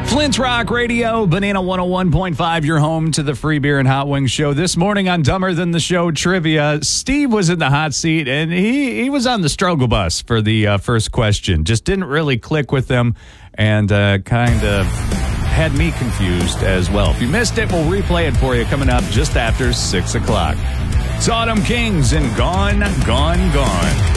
Flint Rock Radio, Banana 101.5, your home to the Free Beer and Hot Wings show. This morning on Dumber Than the Show Trivia, Steve was in the hot seat, and he was on the struggle bus for the first question. Just didn't really click with them, and kind of had me confused as well. If you missed it, we'll replay it for you coming up just after 6 o'clock. It's Autumn Kings and Gone, Gone, Gone.